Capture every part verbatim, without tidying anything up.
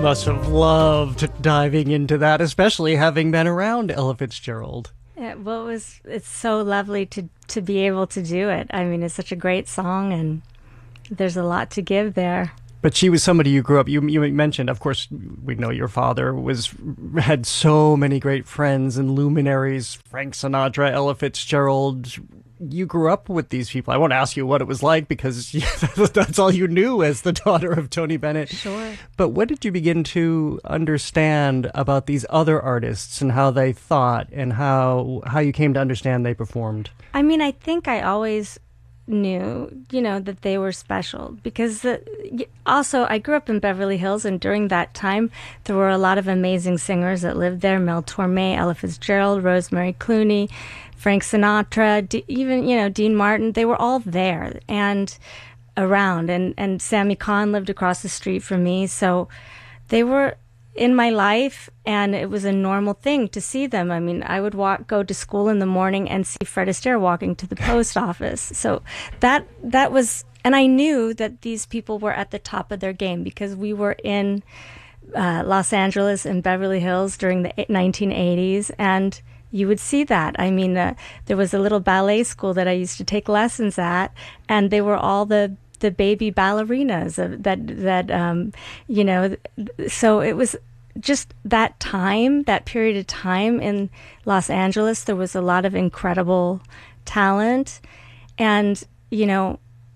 must have loved diving into that, especially having been around Ella Fitzgerald. Yeah, well, it was, it's so lovely to, to be able to do it. I mean, it's such a great song, and there's a lot to give there. But she was somebody you grew up, you, you mentioned, of course, we know your father was had so many great friends and luminaries, Frank Sinatra, Ella Fitzgerald. You grew up with these people. I won't ask you what it was like because that's all you knew as the daughter of Tony Bennett. Sure. But what did you begin to understand about these other artists and how they thought and how how you came to understand they performed? I mean, I think I always knew, you know, that they were special because the, also I grew up in Beverly Hills, and during that time there were a lot of amazing singers that lived there. Mel Torme, Ella Fitzgerald, Rosemary Clooney, Frank Sinatra, D- even, you know, Dean Martin. They were all there and around, and, and Sammy Kahn lived across the street from me. So they were in my life, and it was a normal thing to see them. I mean, I would walk, go to school in the morning and see Fred Astaire walking to the post office. So that that was, and I knew that these people were at the top of their game because we were in uh, Los Angeles and Beverly Hills during the nineteen eighties, and you would see that. I mean, uh, there was a little ballet school that I used to take lessons at, and they were all the the baby ballerinas of that that um you know so it was just that time, that period of time in Los Angeles. There was a lot of incredible talent, and you know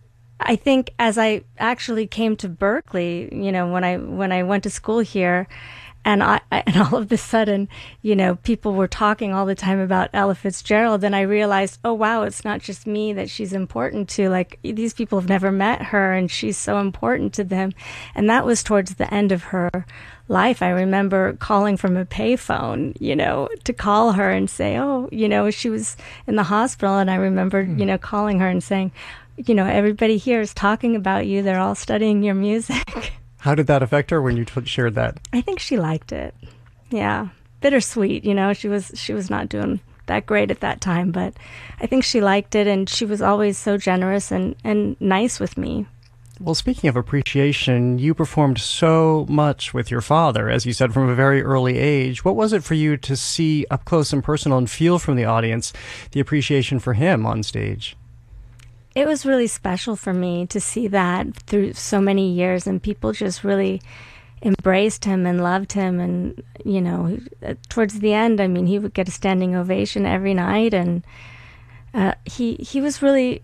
I think as I actually came to Berkeley, you know when I when I went to school here, and I, and all of a sudden, you know, people were talking all the time about Ella Fitzgerald, and I realized, oh, wow, it's not just me that she's important to. Like, these people have never met her, and she's so important to them. And that was towards the end of her life. I remember calling from a payphone, you know, to call her and say, oh, you know, she was in the hospital, and I remember, mm. you know, calling her and saying, you know, everybody here is talking about you. They're all studying your music. How did that affect her when you t- shared that? I think she liked it. Yeah. Bittersweet, you know. She was she was not doing that great at that time, but I think she liked it, and she was always so generous and, and nice with me. Well, speaking of appreciation, you performed so much with your father, as you said, from a very early age. What was it for you to see up close and personal and feel from the audience the appreciation for him on stage? It was really special for me to see that through so many years, and people just really embraced him and loved him. And, you know, towards the end, I mean, he would get a standing ovation every night. And uh, he he was really,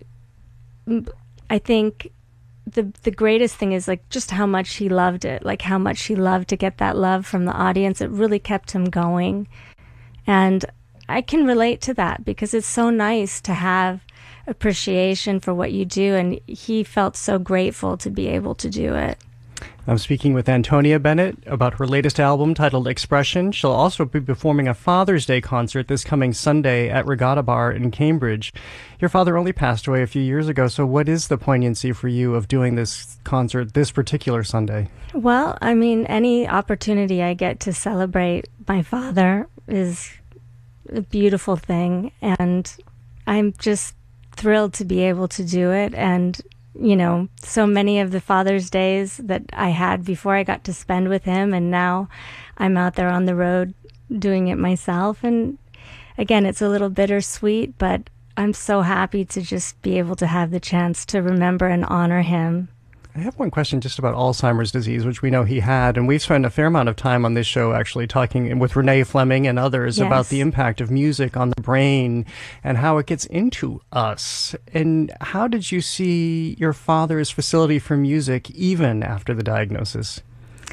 I think, the the greatest thing is, like, just how much he loved it, like how much he loved to get that love from the audience. It really kept him going. And I can relate to that because it's so nice to have appreciation for what you do, and he felt so grateful to be able to do it. I'm speaking with Antonia Bennett about her latest album titled Expression. She'll also be performing a Father's Day concert this coming Sunday at Regatta Bar in Cambridge. Your father only passed away a few years ago, so what is the poignancy for you of doing this concert this particular Sunday? Well, I mean, any opportunity I get to celebrate my father is a beautiful thing, and I'm just thrilled to be able to do it. And, you know, so many of the Father's Days that I had before I got to spend with him, and now I'm out there on the road doing it myself. And again, it's a little bittersweet, but I'm so happy to just be able to have the chance to remember and honor him. I have one question just about Alzheimer's disease, which we know he had, and we've spent a fair amount of time on this show actually talking with Renee Fleming and others yes. about the impact of music on the brain and how it gets into us. And how did you see your father's facility for music even after the diagnosis?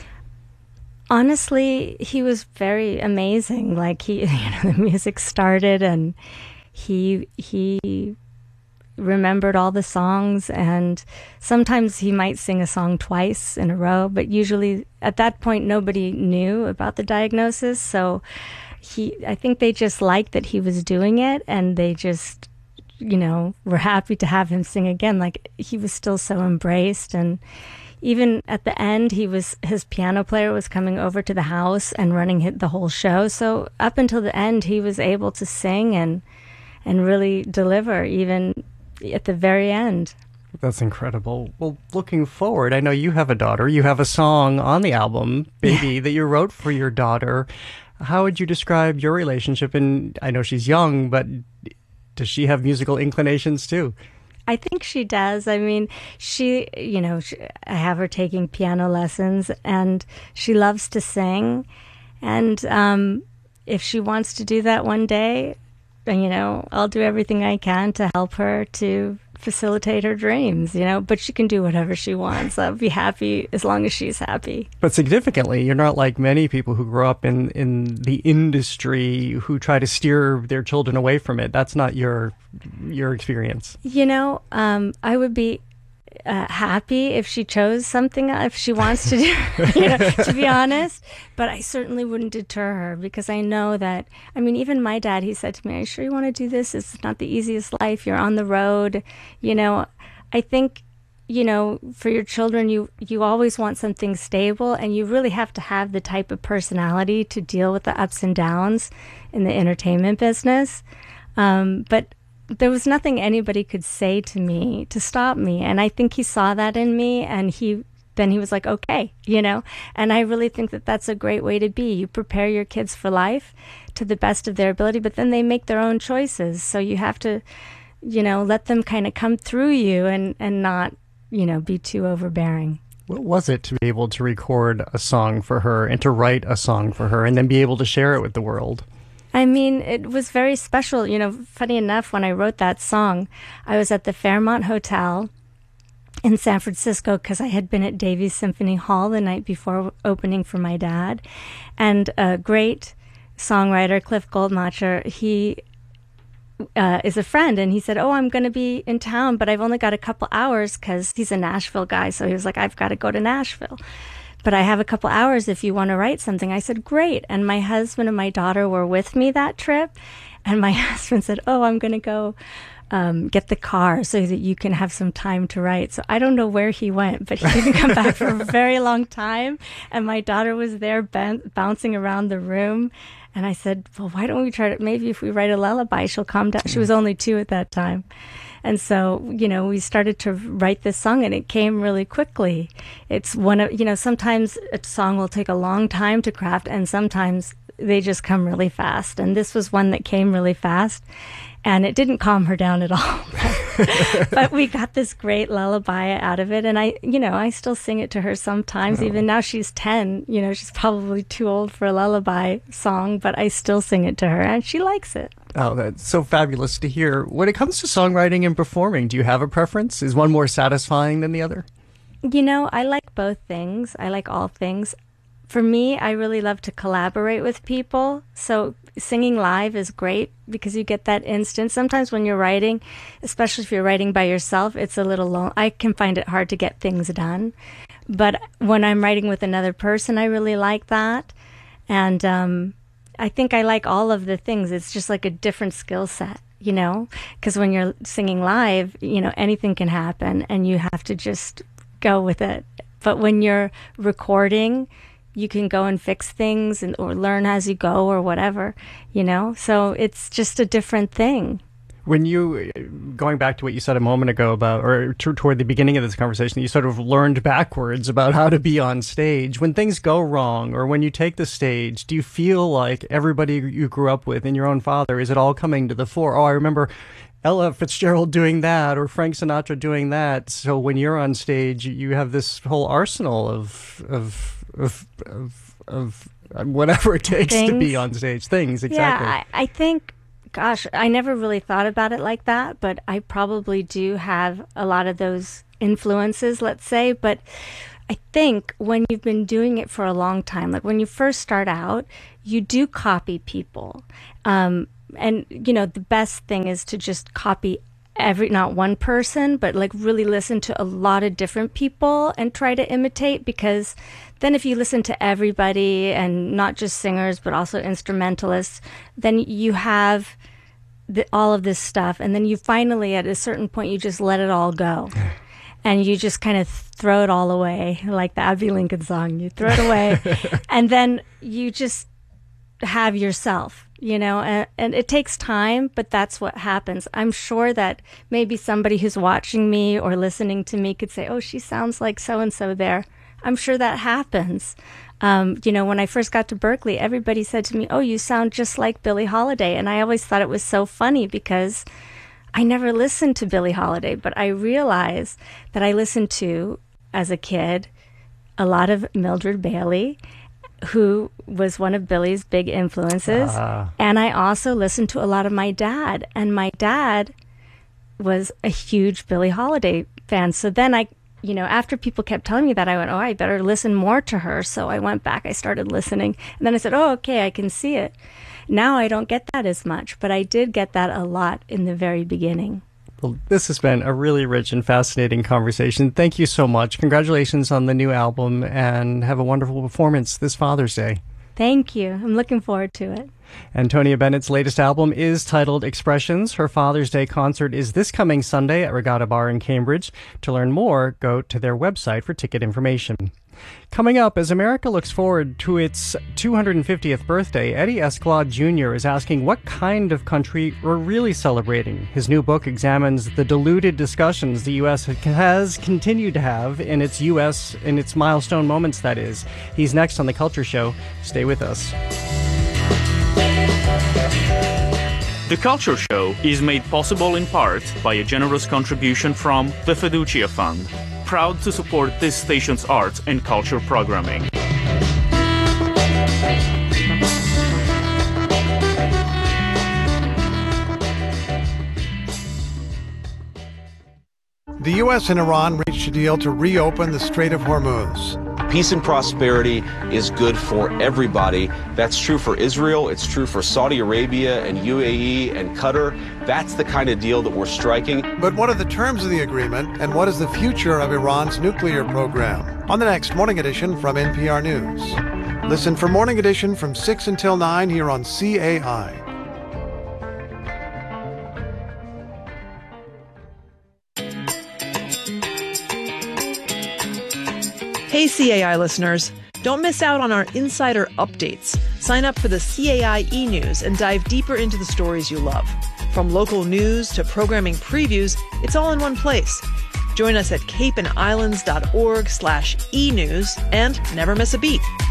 Honestly, he was very amazing. Like, he, you know, the music started, and he he remembered all the songs, and sometimes he might sing a song twice in a row, but usually at that point nobody knew about the diagnosis, so he I think they just liked that he was doing it, and they just, you know, were happy to have him sing again. Like, he was still so embraced. And even at the end, he was his piano player was coming over to the house and running the whole show, so up until the end he was able to sing and and really deliver, even at the very end. That's incredible. Well, looking forward, I know you have a daughter. You have a song on the album, Baby, that you wrote for your daughter. How would you describe your relationship? And I know she's young, but does she have musical inclinations too? I think she does. I mean, she, you know, she, I have her taking piano lessons, and she loves to sing. And um, if she wants to do that one day, you know, I'll do everything I can to help her to facilitate her dreams, you know, but she can do whatever she wants. I'll be happy as long as she's happy. But significantly, you're not like many people who grow up in, in the industry who try to steer their children away from it. That's not your your experience. You know, um, I would be uh, happy if she chose something, if she wants to do, you know, to be honest, but I certainly wouldn't deter her, because I know that, I mean, even my dad, he said to me, "Are you sure you want to do this? It's not the easiest life. You're on the road." You know, I think, you know, for your children, you, you always want something stable, and you really have to have the type of personality to deal with the ups and downs in the entertainment business. Um, but there was nothing anybody could say to me to stop me. And I think he saw that in me, and he then he was like, okay, you know, and I really think that that's a great way to be. You prepare your kids for life to the best of their ability, but then they make their own choices. So you have to, you know, let them kind of come through you, and, and not, you know, be too overbearing. What was it to be able to record a song for her and to write a song for her and then be able to share it with the world? I mean, it was very special. You know, funny enough, when I wrote that song, I was at the Fairmont Hotel in San Francisco, because I had been at Davies Symphony Hall the night before opening for my dad. And a great songwriter, Cliff Goldmacher, he uh, is a friend, and he said, "Oh, I'm going to be in town, but I've only got a couple hours," because he's a Nashville guy. So he was like, "I've got to go to Nashville, but I have a couple hours if you want to write something." I said, "Great." And my husband and my daughter were with me that trip. And my husband said, "Oh, I'm going to go um, get the car so that you can have some time to write." So I don't know where he went, but he didn't come back for a very long time. And my daughter was there b- bouncing around the room. And I said, "Well, why don't we try to, maybe if we write a lullaby, she'll calm down." She was only two at that time. And so, you know, we started to write this song, and it came really quickly. It's one of, you know, sometimes a song will take a long time to craft, and sometimes they just come really fast. And this was one that came really fast, and it didn't calm her down at all. But we got this great lullaby out of it. And I, you know, I still sing it to her sometimes. Oh. Even now she's ten, you know, she's probably too old for a lullaby song, but I still sing it to her, and she likes it. Oh, that's so fabulous to hear. When it comes to songwriting and performing, do you have a preference? Is one more satisfying than the other? You know, I like both things. I like all things. For me, I really love to collaborate with people. So singing live is great because you get that instant. Sometimes when you're writing, especially if you're writing by yourself, it's a little long. I can find it hard to get things done. But when I'm writing with another person, I really like that. And um, I think I like all of the things. It's just like a different skill set, you know, because when you're singing live, you know, anything can happen and you have to just go with it. But when you're recording, you can go and fix things and or learn as you go or whatever, you know, so it's just a different thing. When you, going back to what you said a moment ago about, or t- toward the beginning of this conversation, you sort of learned backwards about how to be on stage. When things go wrong, or when you take the stage, do you feel like everybody you grew up with and your own father, is it all coming to the fore? Oh, I remember Ella Fitzgerald doing that, or Frank Sinatra doing that. So when you're on stage, you have this whole arsenal of of of of, of whatever it takes things. to be on stage. Things, exactly. Yeah, I, I think. Gosh, I never really thought about it like that, but I probably do have a lot of those influences, let's say. But I think when you've been doing it for a long time, like when you first start out, you do copy people. Um, and, you know, the best thing is to just copy every, not one person, but like really listen to a lot of different people and try to imitate, because then if you listen to everybody and not just singers, but also instrumentalists, then you have the, all of this stuff. And then you finally, at a certain point, you just let it all go. And you just kind of throw it all away, like the Abbey Lincoln song. You throw it away. And then you just have yourself, you know, and, and it takes time, but that's what happens. I'm sure that maybe somebody who's watching me or listening to me could say, oh, she sounds like so-and-so there. I'm sure that happens. Um, you know, when I first got to Berkeley, everybody said to me, oh, you sound just like Billie Holiday. And I always thought it was so funny because I never listened to Billie Holiday, but I realized that I listened to, as a kid, a lot of Mildred Bailey, who was one of Billie's big influences. Uh. And I also listened to a lot of my dad. And my dad was a huge Billie Holiday fan. So then I, you know, after people kept telling me that, I went, oh, I better listen more to her. So I went back, I started listening. And then I said, oh, okay, I can see it. Now I don't get that as much, but I did get that a lot in the very beginning. Well, this has been a really rich and fascinating conversation. Thank you so much. Congratulations on the new album, and have a wonderful performance this Father's Day. Thank you. I'm looking forward to it. Antonia Bennett's latest album is titled Expressions. Her Father's Day concert is this coming Sunday at Regatta Bar in Cambridge. To learn more, go to their website for ticket information. Coming up, as America looks forward to its two hundred fiftieth birthday, Eddie Escalade Junior is asking what kind of country we're really celebrating. His new book examines the diluted discussions the U S has continued to have in its U S in its milestone moments, that is. He's next on The Culture Show. Stay with us. The Culture Show is made possible in part by a generous contribution from the Fiducia Fund, proud to support this station's arts and culture programming. The U S and Iran reached a deal to reopen the Strait of Hormuz. Peace and prosperity is good for everybody. That's true for Israel. It's true for Saudi Arabia and U A E and Qatar. That's the kind of deal that we're striking. But what are the terms of the agreement, and what is the future of Iran's nuclear program? On the next Morning Edition from N P R News. Listen for Morning Edition from six until nine here on C A I. Hey, C A I listeners. Don't miss out on our insider updates. Sign up for the C A I e-news and dive deeper into the stories you love. From local news to programming previews, it's all in one place. Join us at cape and islands dot org slash e news and never miss a beat.